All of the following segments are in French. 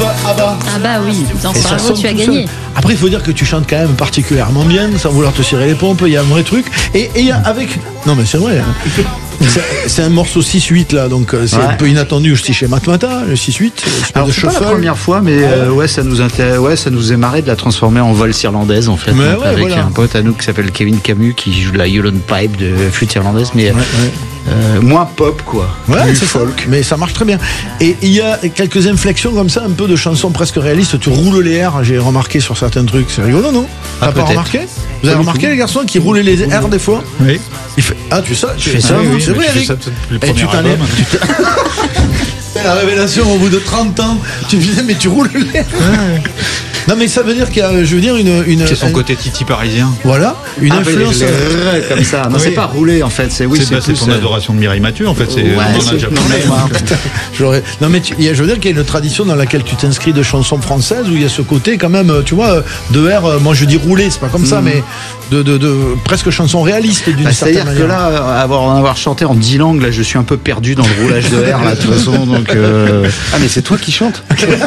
Abba. Ah bah oui, dans Et ça Bravo, sonne tu as tout gagné. seul. Après, il faut dire que tu chantes quand même particulièrement bien, sans vouloir te cirer les pompes. Il y a un vrai truc. Et il y a avec. Non, mais c'est vrai. Hein. C'est un morceau 6-8 là, donc c'est un peu inattendu aussi chez Matmata, le 6-8. Alors, c'est pas la première fois, mais ça nous est marré de la transformer en valse irlandaise en fait. Mais Donc, avec un pote à nous qui s'appelle Kevin Camus qui joue la Yulon Pipe de flûte irlandaise, mais moins pop quoi. Ouais, plus c'est folk. ça. Mais ça marche très bien. Et il y a quelques inflexions comme ça, un peu de chansons presque réalistes. Tu roules les airs, j'ai remarqué sur certains trucs. C'est rigolo, non? T'as pas remarqué? Vous avez remarqué les garçons qui roulaient les airs des fois? Oui. Il fait... Ah, tu fais ça? Oui, c'est vrai, Eric. Et tu t'enlèves. La révélation au bout de 30 ans, tu disais mais tu roules l'air. Non mais ça veut dire qu'il y a, je veux dire une c'est son côté titi parisien. Voilà, une influence comme ça. Non, c'est pas rouler en fait, c'est c'est ton adoration de Mireille Mathieu en fait, on en a déjà parlé. Non mais je veux dire qu'il y a une tradition dans laquelle tu t'inscris de chansons françaises où il y a ce côté quand même, tu vois, de air, moi je dis rouler, c'est pas comme ça, mais de presque chansons réalistes d'une certaine manière. C'est-à-dire que là, en avoir chanté en 10 langues, là je suis un peu perdu dans le roulage de air là de toute façon, donc ah mais c'est toi qui chantes.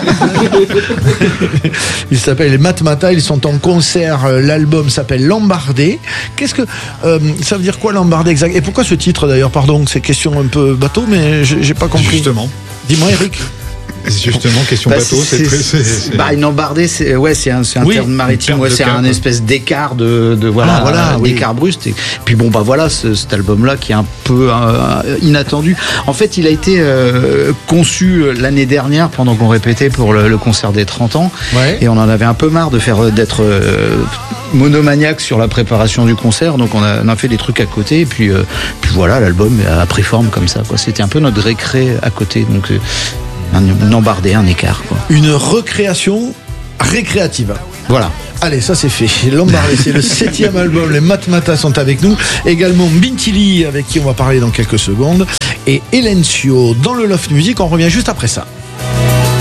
Ils s'appellent les Matmata, ils sont en concert, l'album s'appelle Lambardé. Qu'est-ce que ça veut dire quoi Lambardé exact? Et pourquoi ce titre d'ailleurs, pardon, c'est question un peu bateau mais j'ai pas compris. Justement. Dis-moi Eric. Justement, question bateau, une embardée, c'est un terme maritime, c'est un espèce d'écart d'écart brusque. Et puis bon, voilà, cet album-là qui est un peu inattendu. En fait, il a été conçu l'année dernière pendant qu'on répétait pour le concert des 30 ans. Ouais. Et on en avait un peu marre d'être monomaniaque sur la préparation du concert, donc on a fait des trucs à côté. Et puis voilà, l'album a pris forme comme ça, quoi. C'était un peu notre récré à côté, donc. Un embardé, un écart quoi. Une recréation récréative. Voilà. Allez, ça c'est fait. L'Embardé, c'est le 7e album. Les Matmata sont avec nous. Également Bintili, avec qui on va parler dans quelques secondes. Et Elencio dans le Loft Music. On revient juste après ça.